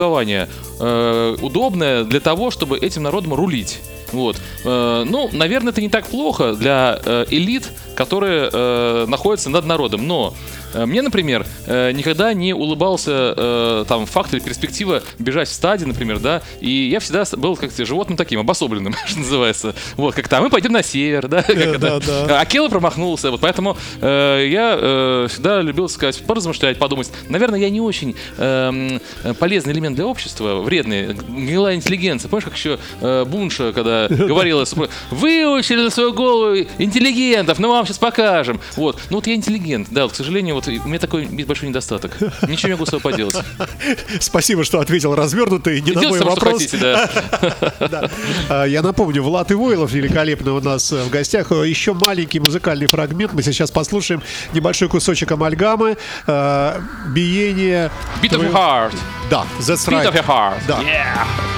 удобное для того, чтобы этим народом рулить. Вот. Ну, наверное, это не так плохо для элит, которые находятся над народом. Но мне, например, никогда не улыбался там факт или перспектива бежать в стаде, например, да, и я всегда был как-то животным таким, обособленным, что называется. Вот, как-то, а мы пойдем на север, да, Акела промахнулся, вот, поэтому я всегда любил сказать, поразмышлять, подумать. Наверное, я не очень полезный элемент для общества, вредный, гнилая интеллигенция. Помнишь, как еще Бунша, когда говорила, выучили на свою голову интеллигентов, ну вам сейчас покажем. Вот, ну вот я интеллигент, да, вот, к сожалению, вот у меня такой большой недостаток. Ничего не могу с собой поделать. Спасибо, что ответил развернуто и не на мой вопрос. Я напомню, Влад Ивойлов великолепно у нас в гостях. Еще маленький музыкальный фрагмент. Мы сейчас послушаем небольшой кусочек амальгамы. Биение... Beat of your heart. Да, that's Beat right. of your heart. Да. Yeah.